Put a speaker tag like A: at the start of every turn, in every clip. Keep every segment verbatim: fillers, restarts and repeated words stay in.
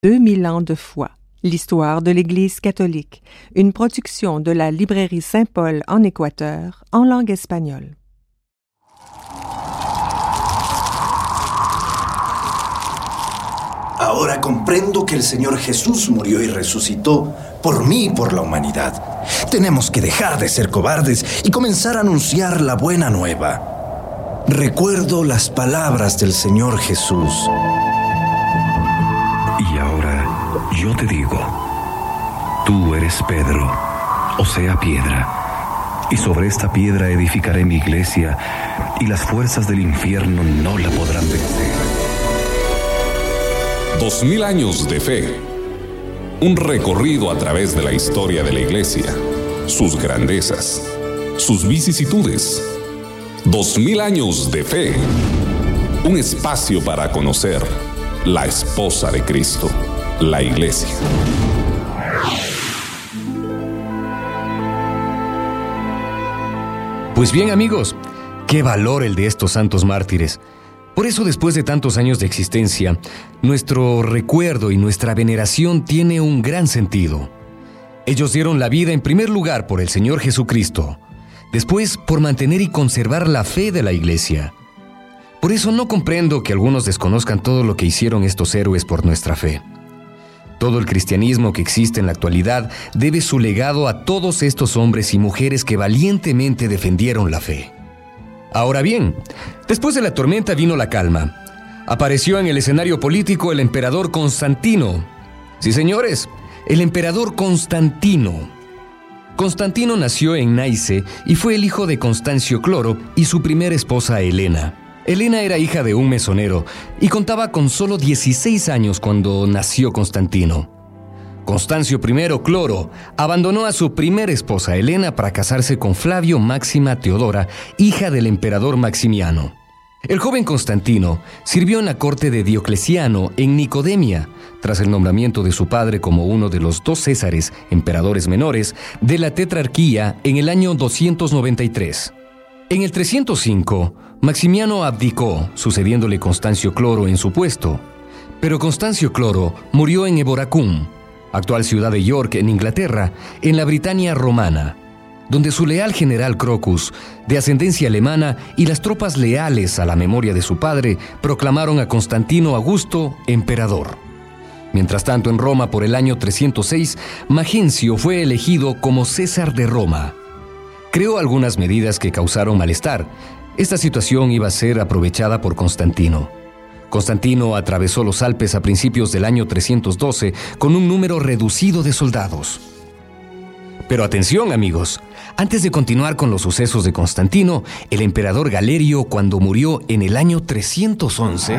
A: deux mille ans de foi, l'histoire de l'Église catholique, une production de la librairie Saint-Paul en Équateur, en langue espagnole.
B: Ahora comprendo que el Señor Jesús murió y resucitó por mí y por la humanidad. Tenemos que dejar de ser cobardes y comenzar a anunciar la buena nueva. Recuerdo las palabras del Señor Jesús.
C: Y ahora yo te digo, tú eres Pedro, o sea, piedra, y sobre esta piedra edificaré mi iglesia, y las fuerzas del infierno no la podrán vencer.
D: Dos mil años de fe. Un recorrido a través de la historia de la Iglesia, sus grandezas, sus vicisitudes. Dos mil años de fe. Un espacio para conocer la esposa de Cristo, la Iglesia.
E: Pues bien, amigos, qué valor el de estos santos mártires. Por eso, después de tantos años de existencia, nuestro recuerdo y nuestra veneración tiene un gran sentido. Ellos dieron la vida en primer lugar por el Señor Jesucristo, después por mantener y conservar la fe de la Iglesia. Por eso no comprendo que algunos desconozcan todo lo que hicieron estos héroes por nuestra fe. Todo el cristianismo que existe en la actualidad debe su legado a todos estos hombres y mujeres que valientemente defendieron la fe. Ahora bien, después de la tormenta vino la calma. Apareció en el escenario político el emperador Constantino. Sí, señores, el emperador Constantino. Constantino nació en Nice y fue el hijo de Constancio Cloro y su primera esposa Helena. Helena era hija de un mesonero y contaba con solo dieciséis años cuando nació Constantino. Constancio I Cloro abandonó a su primera esposa Helena para casarse con Flavio Máxima Teodora, hija del emperador Maximiano. El joven Constantino sirvió en la corte de Diocleciano en Nicodemia, tras el nombramiento de su padre como uno de los dos césares, emperadores menores, de la tetrarquía en el año doscientos noventa y tres. En el trescientos cinco, Maximiano abdicó, sucediéndole Constancio Cloro en su puesto. Pero Constancio Cloro murió en Eboracum, actual ciudad de York, en Inglaterra, en la Britania romana, donde su leal general Crocus, de ascendencia alemana, y las tropas leales a la memoria de su padre, proclamaron a Constantino Augusto emperador. Mientras tanto, en Roma, por el año trescientos seis, Magencio fue elegido como César de Roma. Creó algunas medidas que causaron malestar. Esta situación iba a ser aprovechada por Constantino. Constantino atravesó los Alpes a principios del año trescientos doce con un número reducido de soldados. Pero atención, amigos, antes de continuar con los sucesos de Constantino, el emperador Galerio, cuando murió en el año trescientos once...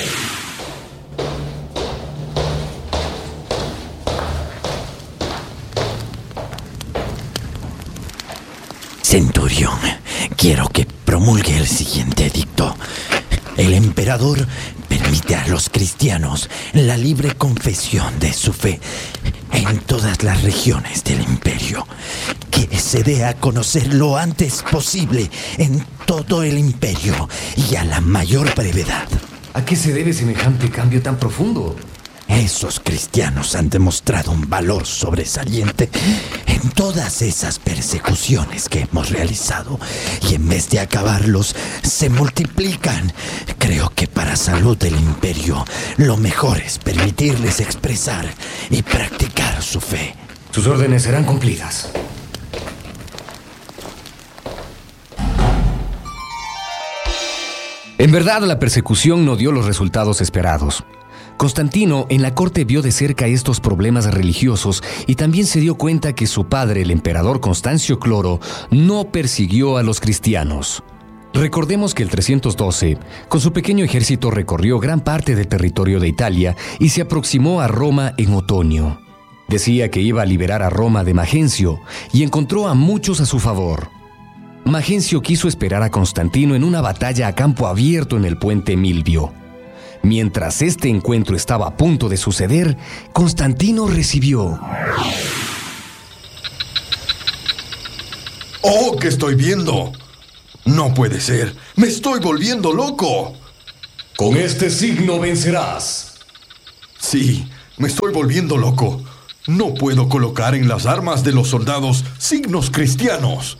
F: Centurión, quiero que promulgue el siguiente edicto. El emperador permite a los cristianos la libre confesión de su fe en todas las regiones del imperio, que se dé a conocer lo antes posible en todo el imperio y a la mayor brevedad.
E: ¿A qué se debe semejante cambio tan profundo?
F: Esos cristianos han demostrado un valor sobresaliente en todas esas persecuciones que hemos realizado, y en vez de acabarlos, se multiplican. Creo que para salud del imperio, lo mejor es permitirles expresar y practicar su fe.
E: Sus órdenes serán cumplidas. En verdad, la persecución no dio los resultados esperados. Constantino en la corte vio de cerca estos problemas religiosos y también se dio cuenta que su padre, el emperador Constancio Cloro, no persiguió a los cristianos. Recordemos que el trescientos doce, con su pequeño ejército, recorrió gran parte del territorio de Italia y se aproximó a Roma en otoño. Decía que iba a liberar a Roma de Magencio y encontró a muchos a su favor. Magencio quiso esperar a Constantino en una batalla a campo abierto en el puente Milvio. Mientras este encuentro estaba a punto de suceder, Constantino recibió...
G: ¡Oh, qué estoy viendo! ¡No puede ser! ¡Me estoy volviendo loco!
H: Con este signo vencerás.
G: Sí, Me estoy volviendo loco. No puedo colocar en las armas de los soldados signos cristianos.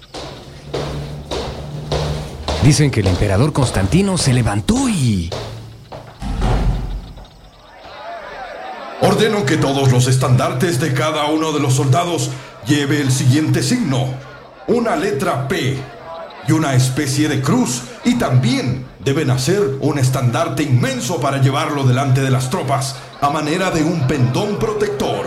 E: Dicen que el emperador Constantino se levantó y...
G: Ordeno que todos los estandartes de cada uno de los soldados lleve el siguiente signo. Una letra P y una especie de cruz. Y también deben hacer un estandarte inmenso para llevarlo delante de las tropas, a manera de un pendón protector.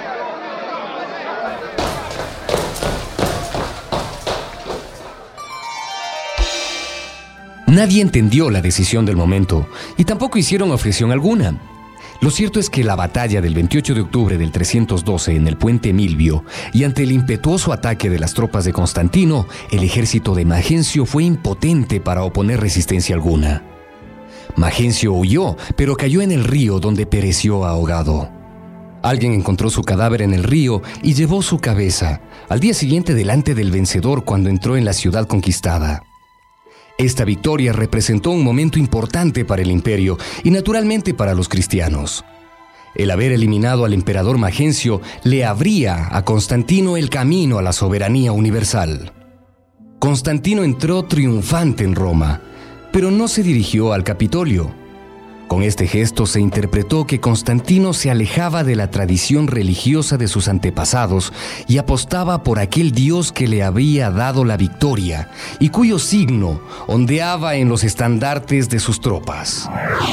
E: Nadie entendió la decisión del momento y tampoco hicieron objeción alguna. Lo cierto es que la batalla del veintiocho de octubre del trescientos doce en el puente Milvio y ante el impetuoso ataque de las tropas de Constantino, el ejército de Magencio fue impotente para oponer resistencia alguna. Magencio huyó, pero cayó en el río donde pereció ahogado. Alguien encontró su cadáver en el río y llevó su cabeza, al día siguiente delante del vencedor cuando entró en la ciudad conquistada. Esta victoria representó un momento importante para el imperio y naturalmente para los cristianos. El haber eliminado al emperador Magencio le abría a Constantino el camino a la soberanía universal. Constantino entró triunfante en Roma, pero no se dirigió al Capitolio. Con este gesto se interpretó que Constantino se alejaba de la tradición religiosa de sus antepasados y apostaba por aquel Dios que le había dado la victoria y cuyo signo ondeaba en los estandartes de sus tropas.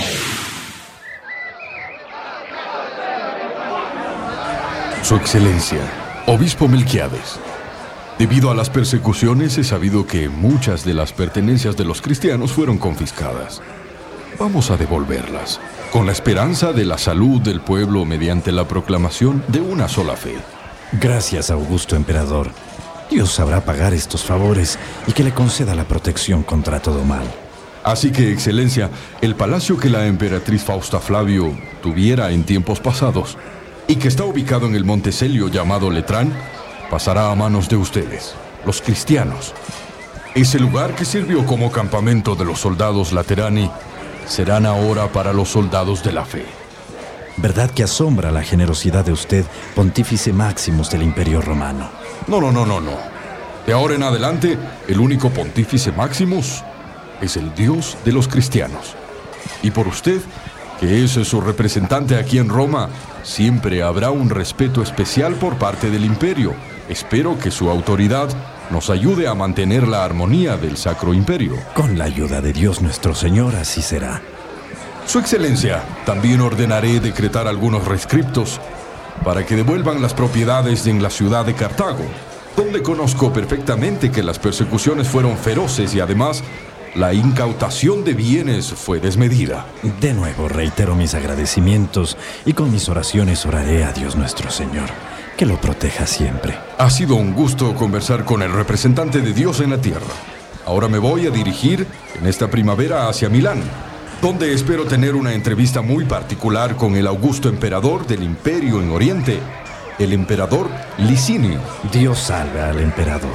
G: Su Excelencia, Obispo Melquiades. Debido a las persecuciones, he sabido que muchas de las pertenencias de los cristianos fueron confiscadas. Vamos a devolverlas, con la esperanza de la salud del pueblo mediante la proclamación de una sola fe.
F: Gracias, Augusto Emperador. Dios sabrá pagar estos favores y que le conceda la protección contra todo mal.
G: Así que, Excelencia, el palacio que la emperatriz Fausta Flavio tuviera en tiempos pasados y que está ubicado en el monte Celio llamado Letrán, pasará a manos de ustedes, los cristianos. Ese lugar que sirvió como campamento de los soldados Laterani serán ahora para los soldados de la fe.
F: ¿Verdad que asombra la generosidad de usted, Pontífice Maximus del Imperio Romano?
G: No, no, no, no, no. De ahora en adelante, el único Pontífice Maximus es el Dios de los cristianos. Y por usted, que es su representante aquí en Roma, siempre habrá un respeto especial por parte del Imperio. Espero que su autoridad nos ayude a mantener la armonía del Sacro Imperio.
F: Con la ayuda de Dios nuestro Señor, así será.
G: Su Excelencia, también ordenaré decretar algunos rescriptos para que devuelvan las propiedades en la ciudad de Cartago, donde conozco perfectamente que las persecuciones fueron feroces y además la incautación de bienes fue desmedida.
F: De nuevo reitero mis agradecimientos y con mis oraciones oraré a Dios nuestro Señor, que lo proteja siempre.
G: Ha sido un gusto conversar con el representante de Dios en la tierra. Ahora me voy a dirigir en esta primavera hacia Milán, donde espero tener una entrevista muy particular con el augusto emperador del Imperio en Oriente, el emperador Licinio.
F: Dios salve al emperador.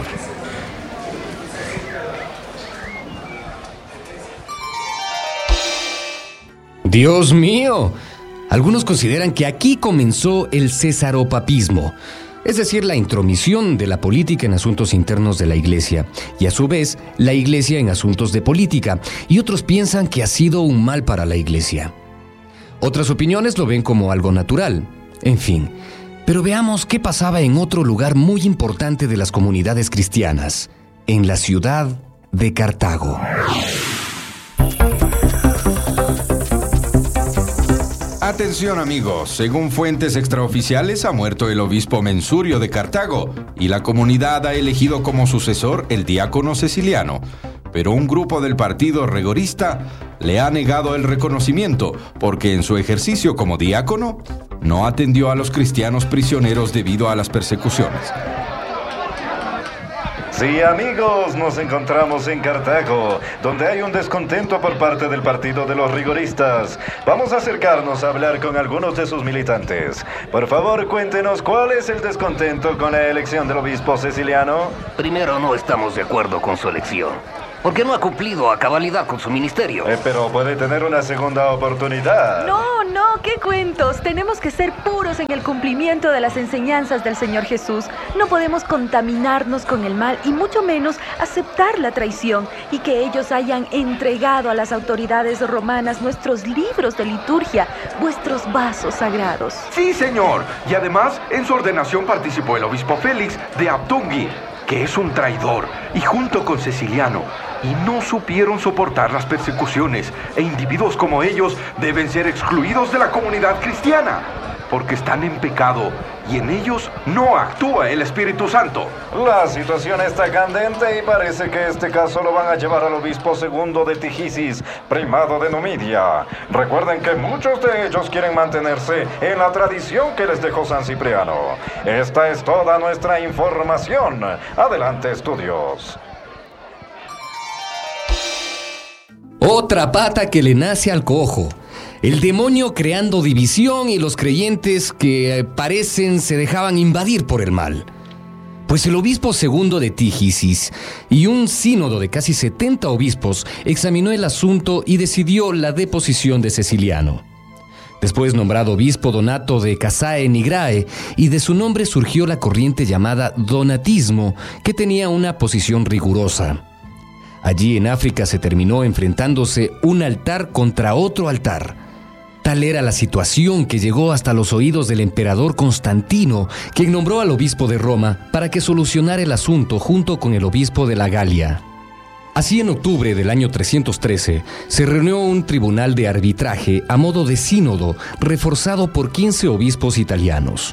E: ¡Dios mío! Algunos consideran que aquí comenzó el cesaropapismo, es decir, la intromisión de la política en asuntos internos de la Iglesia, y a su vez, la Iglesia en asuntos de política, y otros piensan que ha sido un mal para la Iglesia. Otras opiniones lo ven como algo natural. En fin, pero veamos qué pasaba en otro lugar muy importante de las comunidades cristianas, en la ciudad de Cartago.
H: Atención amigos, según fuentes extraoficiales ha muerto el obispo Mensurio de Cartago y la comunidad ha elegido como sucesor el diácono Ceciliano, pero un grupo del partido rigorista le ha negado el reconocimiento porque en su ejercicio como diácono no atendió a los cristianos prisioneros debido a las persecuciones.
I: Sí, amigos, nos encontramos en Cartago, donde hay un descontento por parte del partido de los rigoristas. Vamos a acercarnos a hablar con algunos de sus militantes. Por favor, cuéntenos cuál es el descontento con la elección del obispo Ceciliano.
J: Primero, no estamos de acuerdo con su elección, porque no ha cumplido a cabalidad con su ministerio.
I: Eh, pero puede tener una segunda oportunidad.
K: No, no, No, ¿qué cuentos? Tenemos que ser puros en el cumplimiento de las enseñanzas del Señor Jesús. No podemos contaminarnos con el mal y mucho menos aceptar la traición y que ellos hayan entregado a las autoridades romanas nuestros libros de liturgia, vuestros vasos sagrados.
L: Sí, señor. Y además, en su ordenación participó el obispo Félix de Abtungi, que es un traidor, y junto con Ceciliano, y no supieron soportar las persecuciones, e individuos como ellos deben ser excluidos de la comunidad cristiana, porque están en pecado, y en ellos no actúa el Espíritu Santo.
I: La situación está candente y parece que este caso lo van a llevar al obispo segundo de Tigisis, primado de Numidia. Recuerden que muchos de ellos quieren mantenerse en la tradición que les dejó San Cipriano. Esta es toda nuestra información. Adelante, estudios.
E: Otra pata que le nace al cojo. El demonio creando división y los creyentes que eh, parecen se dejaban invadir por el mal. Pues el obispo segundo de Tigisis y un sínodo de casi setenta obispos examinó el asunto y decidió la deposición de Ceciliano. Después nombrado obispo Donato de Cassae Nigrae, y de su nombre surgió la corriente llamada Donatismo, que tenía una posición rigurosa. Allí en África se terminó enfrentándose un altar contra otro altar. Tal era la situación que llegó hasta los oídos del emperador Constantino, quien nombró al obispo de Roma para que solucionara el asunto junto con el obispo de la Galia. Así, en octubre del año trescientos trece, se reunió un tribunal de arbitraje a modo de sínodo, reforzado por quince obispos italianos.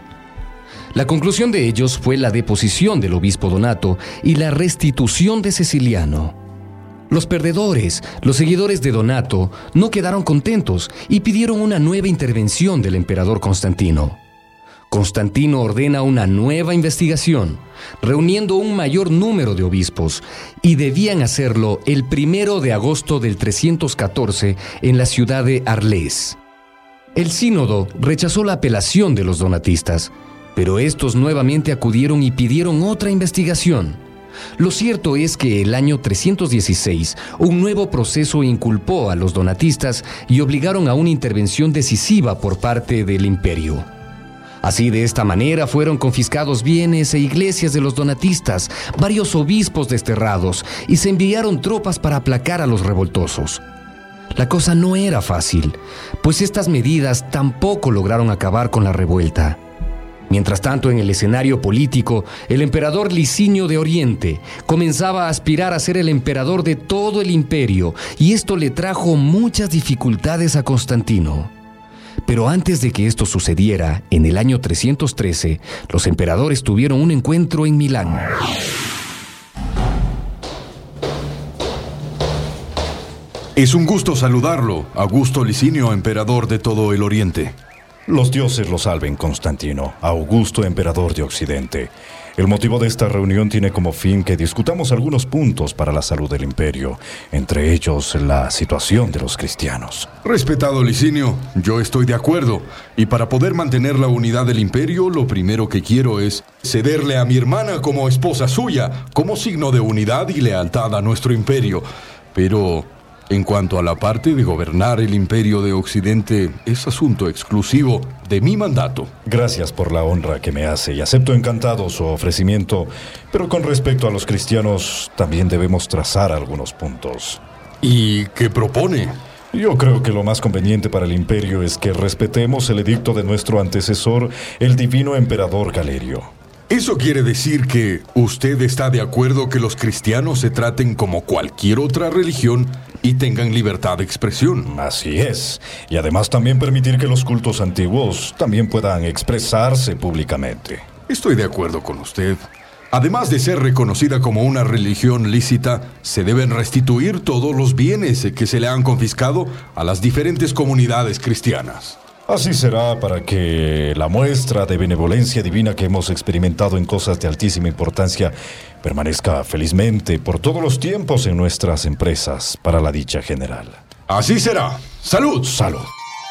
E: La conclusión de ellos fue la deposición del obispo Donato y la restitución de Ceciliano. Los perdedores, los seguidores de Donato, no quedaron contentos y pidieron una nueva intervención del emperador Constantino. Constantino ordena una nueva investigación, reuniendo un mayor número de obispos, y debían hacerlo el primero de agosto del trescientos catorce en la ciudad de Arles. El sínodo rechazó la apelación de los donatistas, pero estos nuevamente acudieron y pidieron otra investigación. Lo cierto es que el año trescientos dieciséis, un nuevo proceso inculpó a los donatistas y obligaron a una intervención decisiva por parte del imperio. Así, de esta manera, fueron confiscados bienes e iglesias de los donatistas, varios obispos desterrados, y se enviaron tropas para aplacar a los revoltosos. La cosa no era fácil, pues estas medidas tampoco lograron acabar con la revuelta. Mientras tanto, en el escenario político, el emperador Licinio de Oriente comenzaba a aspirar a ser el emperador de todo el imperio, y esto le trajo muchas dificultades a Constantino. Pero antes de que esto sucediera, en el año trescientos trece, los emperadores tuvieron un encuentro en Milán.
G: Es un gusto saludarlo, Augusto Licinio, emperador de todo el Oriente.
B: Los dioses lo salven, Constantino, Augusto emperador de Occidente. El motivo de esta reunión tiene como fin que discutamos algunos puntos para la salud del imperio, entre ellos la situación de los cristianos.
G: Respetado Licinio, yo estoy de acuerdo, y para poder mantener la unidad del imperio, lo primero que quiero es cederle a mi hermana como esposa suya, como signo de unidad y lealtad a nuestro imperio. Pero en cuanto a la parte de gobernar el imperio de Occidente, es asunto exclusivo de mi mandato.
B: Gracias por la honra que me hace y acepto encantado su ofrecimiento, pero con respecto a los cristianos también debemos trazar algunos puntos.
G: ¿Y qué propone?
B: Yo creo que lo más conveniente para el imperio es que respetemos el edicto de nuestro antecesor, el divino emperador Galerio.
G: ¿Eso quiere decir que usted está de acuerdo que los cristianos se traten como cualquier otra religión y tengan libertad de expresión?
B: Así es. Y además también permitir que los cultos antiguos también puedan expresarse públicamente.
G: Estoy de acuerdo con usted. Además de ser reconocida como una religión lícita, se deben restituir todos los bienes que se le han confiscado a las diferentes comunidades cristianas.
B: Así será para que la muestra de benevolencia divina que hemos experimentado en cosas de altísima importancia permanezca felizmente por todos los tiempos en nuestras empresas para la dicha general.
G: Así será. ¡Salud!
B: ¡Salud!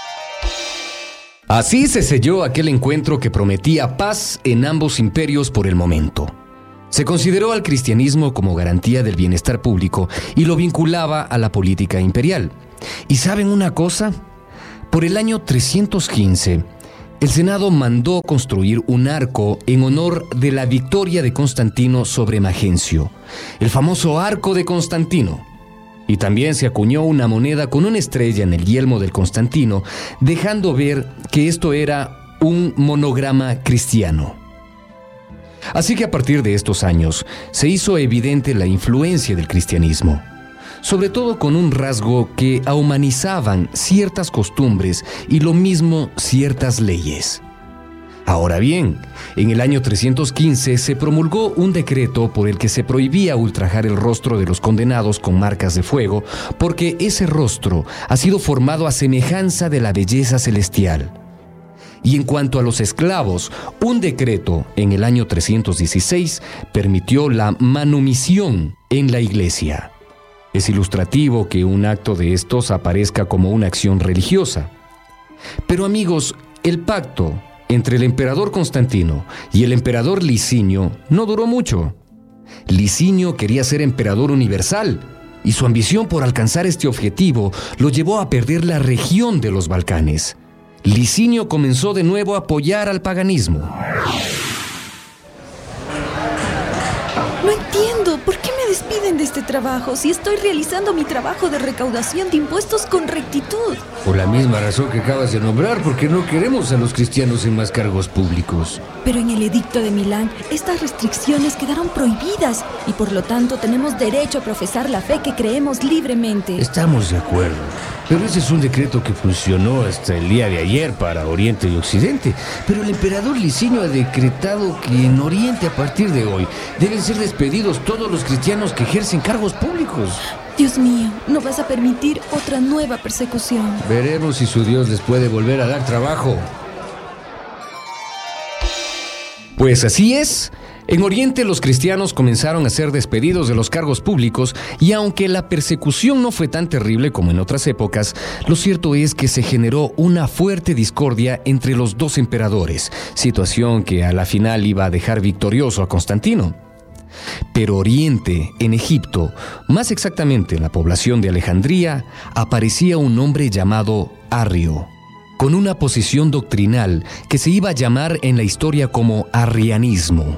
E: Así se selló aquel encuentro que prometía paz en ambos imperios por el momento. Se consideró al cristianismo como garantía del bienestar público y lo vinculaba a la política imperial. ¿Y saben una cosa? Por el año trescientos quince, el Senado mandó construir un arco en honor de la victoria de Constantino sobre Magencio, el famoso Arco de Constantino. Y también se acuñó una moneda con una estrella en el yelmo del Constantino, dejando ver que esto era un monograma cristiano. Así que a partir de estos años se hizo evidente la influencia del cristianismo, sobre todo con un rasgo que humanizaban ciertas costumbres y lo mismo ciertas leyes. Ahora bien, en el año trescientos quince se promulgó un decreto por el que se prohibía ultrajar el rostro de los condenados con marcas de fuego, porque ese rostro ha sido formado a semejanza de la belleza celestial. Y en cuanto a los esclavos, un decreto en el año trescientos dieciséis permitió la manumisión en la iglesia. Es ilustrativo que un acto de estos aparezca como una acción religiosa. Pero amigos, el pacto entre el emperador Constantino y el emperador Licinio no duró mucho. Licinio quería ser emperador universal, y su ambición por alcanzar este objetivo lo llevó a perder la región de los Balcanes. Licinio comenzó de nuevo a apoyar al paganismo.
M: No entiendo, ¿por qué me despiden de este trabajo si estoy realizando mi trabajo de recaudación de impuestos con rectitud?
N: Por la misma razón que acabas de nombrar, porque no queremos a los cristianos en más cargos públicos.
M: Pero en el edicto de Milán, estas restricciones quedaron prohibidas y por lo tanto tenemos derecho a profesar la fe que creemos libremente.
N: Estamos de acuerdo, pero ese es un decreto que funcionó hasta el día de ayer para Oriente y Occidente. Pero el emperador Licinio ha decretado que en Oriente a partir de hoy deben ser despedidos todos los cristianos que ejercen cargos públicos.
M: Dios mío, ¿no vas a permitir otra nueva persecución?
N: Veremos si su Dios les puede volver a dar trabajo.
E: Pues así es. En Oriente los cristianos comenzaron a ser despedidos de los cargos públicos y aunque la persecución no fue tan terrible como en otras épocas, lo cierto es que se generó una fuerte discordia entre los dos emperadores, situación que a la final iba a dejar victorioso a Constantino. Pero Oriente, en Egipto, más exactamente en la población de Alejandría, aparecía un hombre llamado Arrio, con una posición doctrinal que se iba a llamar en la historia como arrianismo.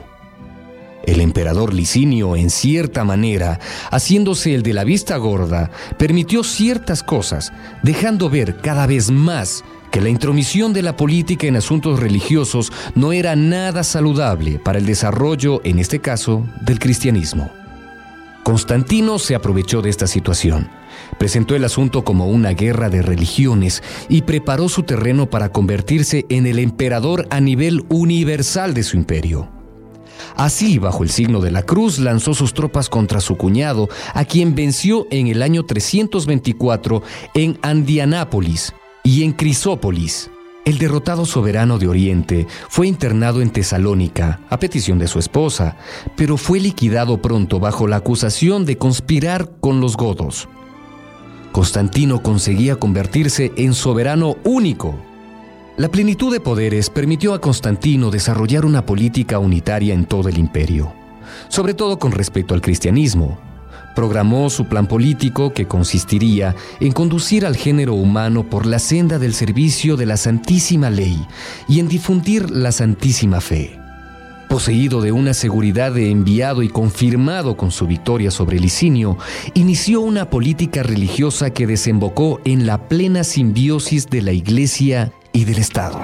E: El emperador Licinio, en cierta manera, haciéndose el de la vista gorda, permitió ciertas cosas, dejando ver cada vez más que la intromisión de la política en asuntos religiosos no era nada saludable para el desarrollo, en este caso, del cristianismo. Constantino se aprovechó de esta situación, presentó el asunto como una guerra de religiones y preparó su terreno para convertirse en el emperador a nivel universal de su imperio. Así, bajo el signo de la cruz, lanzó sus tropas contra su cuñado, a quien venció en el año trescientos veinticuatro en Andianápolis y en Crisópolis. El derrotado soberano de Oriente fue internado en Tesalónica, a petición de su esposa, pero fue liquidado pronto bajo la acusación de conspirar con los godos. Constantino conseguía convertirse en soberano único. La plenitud de poderes permitió a Constantino desarrollar una política unitaria en todo el imperio, sobre todo con respecto al cristianismo. Programó su plan político que consistiría en conducir al género humano por la senda del servicio de la Santísima Ley y en difundir la Santísima Fe. Poseído de una seguridad de enviado y confirmado con su victoria sobre Licinio, inició una política religiosa que desembocó en la plena simbiosis de la Iglesia y del Estado.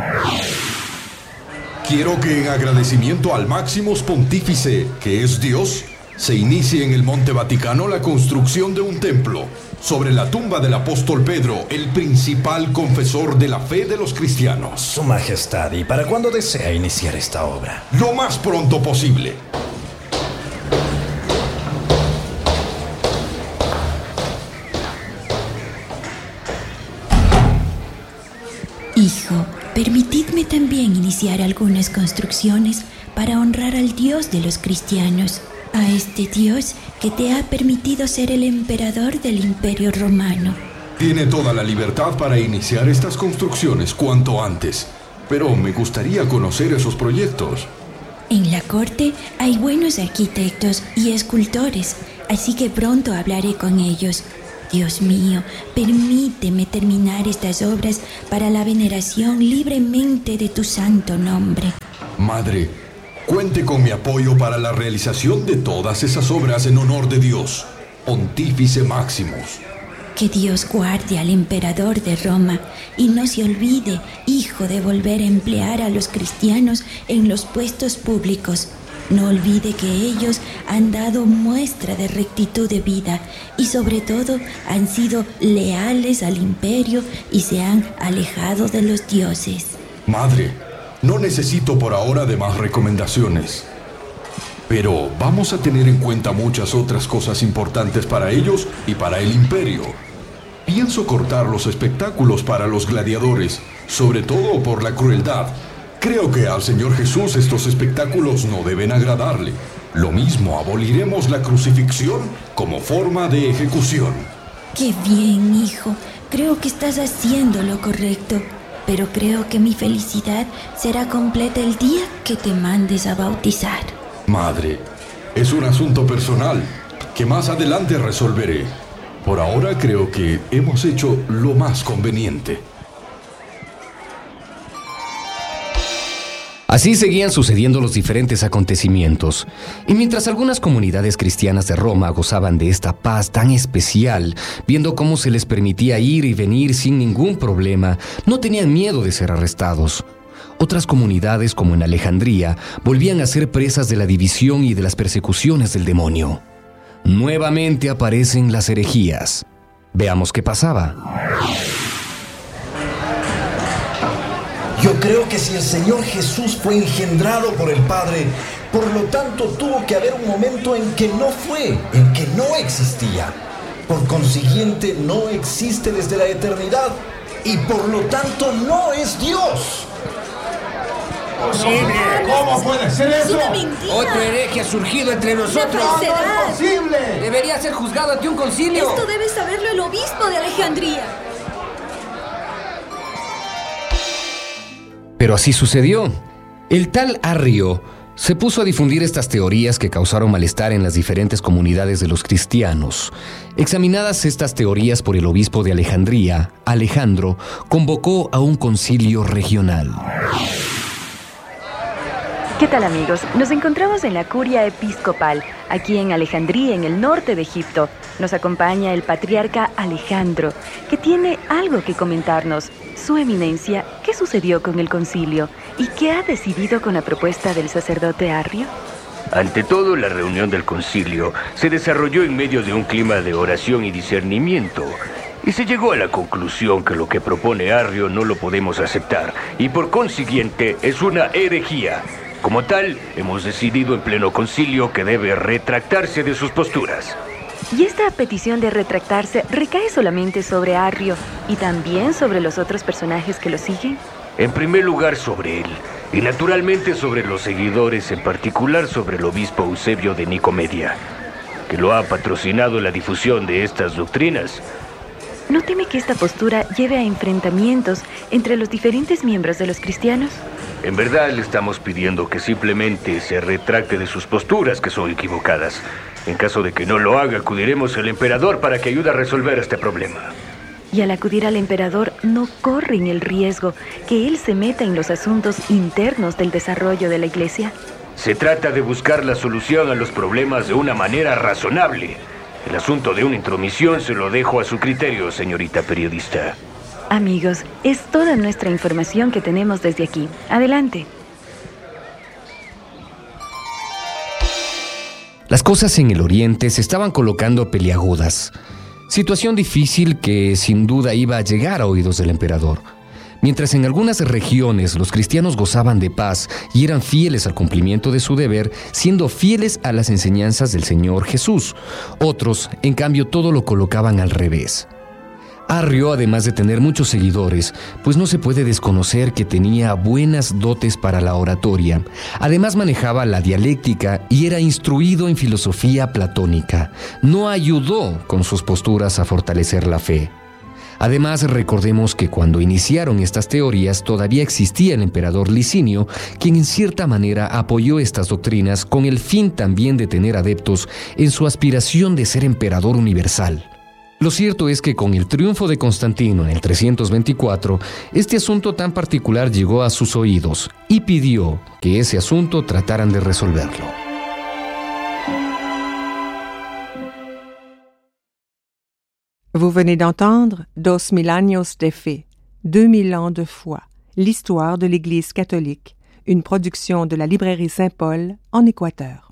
G: Quiero que en agradecimiento al Máximos Pontífice, que es Dios, se inicie en el Monte Vaticano la construcción de un templo sobre la tumba del apóstol Pedro, el principal confesor de la fe de los cristianos.
B: Su Majestad, ¿y para cuándo desea iniciar esta obra?
G: Lo más pronto posible.
O: Hijo, permitidme también iniciar algunas construcciones para honrar al Dios de los cristianos, a este Dios que te ha permitido ser el emperador del Imperio Romano.
G: Tiene toda la libertad para iniciar estas construcciones cuanto antes, pero me gustaría conocer esos proyectos.
O: En la corte hay buenos arquitectos y escultores, así que pronto hablaré con ellos. Dios mío, permíteme terminar estas obras para la veneración libremente de tu santo nombre.
G: Madre, cuente con mi apoyo para la realización de todas esas obras en honor de Dios, Pontífice Maximus.
O: Que Dios guarde al emperador de Roma y no se olvide, hijo, de volver a emplear a los cristianos en los puestos públicos. No olvide que ellos han dado muestra de rectitud de vida y sobre todo han sido leales al imperio y se han alejado de los dioses.
G: Madre, no necesito por ahora de más recomendaciones. Pero vamos a tener en cuenta muchas otras cosas importantes para ellos y para el imperio. Pienso cortar los espectáculos para los gladiadores, sobre todo por la crueldad. Creo que al Señor Jesús estos espectáculos no deben agradarle. Lo mismo, aboliremos la crucifixión como forma de ejecución.
O: ¡Qué bien, hijo! Creo que estás haciendo lo correcto. Pero creo que mi felicidad será completa el día que te mandes a bautizar.
G: Madre, es un asunto personal que más adelante resolveré. Por ahora creo que hemos hecho lo más conveniente.
E: Así seguían sucediendo los diferentes acontecimientos, y mientras algunas comunidades cristianas de Roma gozaban de esta paz tan especial, viendo cómo se les permitía ir y venir sin ningún problema, no tenían miedo de ser arrestados. Otras comunidades, como en Alejandría, volvían a ser presas de la división y de las persecuciones del demonio. Nuevamente aparecen las herejías. Veamos qué pasaba.
B: Yo creo que si el Señor Jesús fue engendrado por el Padre, por lo tanto tuvo que haber un momento en que no fue, en que no existía. Por consiguiente, no existe desde la eternidad y por lo tanto no es Dios.
P: ¡Posible! ¿Cómo puede ser eso?
N: Otro hereje ha surgido entre nosotros.
P: ¡No, no es posible!
N: Debería ser juzgado ante un concilio.
M: Esto debe saberlo el obispo de Alejandría.
E: Pero así sucedió. El tal Arrio se puso a difundir estas teorías que causaron malestar en las diferentes comunidades de los cristianos. Examinadas estas teorías por el obispo de Alejandría, Alejandro convocó a un concilio regional.
K: ¿Qué tal, amigos? Nos encontramos en la curia episcopal, aquí en Alejandría, en el norte de Egipto. Nos acompaña el patriarca Alejandro, que tiene algo que comentarnos. Su eminencia, ¿qué sucedió con el concilio? ¿Y qué ha decidido con la propuesta del sacerdote Arrio?
J: Ante todo, la reunión del concilio se desarrolló en medio de un clima de oración y discernimiento. Y se llegó a la conclusión que lo que propone Arrio no lo podemos aceptar. Y por consiguiente, es una herejía. Como tal, hemos decidido en pleno concilio que debe retractarse de sus posturas.
K: ¿Y esta petición de retractarse recae solamente sobre Arrio y también sobre los otros personajes que lo siguen?
J: En primer lugar sobre él, y naturalmente sobre los seguidores, en particular sobre el obispo Eusebio de Nicomedia, que lo ha patrocinado la difusión de estas doctrinas.
K: ¿No teme que esta postura lleve a enfrentamientos entre los diferentes miembros de los cristianos?
J: En verdad le estamos pidiendo que simplemente se retracte de sus posturas, que son equivocadas. En caso de que no lo haga, acudiremos al emperador para que ayude a resolver este problema.
K: Y al acudir al emperador, no corren el riesgo que él se meta en los asuntos internos del desarrollo de la iglesia.
J: Se trata de buscar la solución a los problemas de una manera razonable. El asunto de una intromisión se lo dejo a su criterio, señorita periodista.
K: Amigos, es toda nuestra información que tenemos desde aquí. Adelante.
E: Las cosas en el oriente se estaban colocando peliagudas. Situación difícil que sin duda iba a llegar a oídos del emperador. Mientras en algunas regiones los cristianos gozaban de paz y eran fieles al cumplimiento de su deber, siendo fieles a las enseñanzas del Señor Jesús, otros, en cambio, todo lo colocaban al revés. Arrio, además de tener muchos seguidores, pues no se puede desconocer que tenía buenas dotes para la oratoria. Además manejaba la dialéctica y era instruido en filosofía platónica. No ayudó con sus posturas a fortalecer la fe. Además, recordemos que cuando iniciaron estas teorías todavía existía el emperador Licinio, quien en cierta manera apoyó estas doctrinas con el fin también de tener adeptos en su aspiración de ser emperador universal. Lo cierto es que con el triunfo de Constantino en el trescientos veinticuatro, este asunto tan particular llegó a sus oídos y pidió que ese asunto trataran de resolverlo.
A: Vous venez d'entendre Dos mil años de fe, deux mille ans de foi, l'histoire de l'Église catholique, une production de la librairie Saint-Paul en Équateur.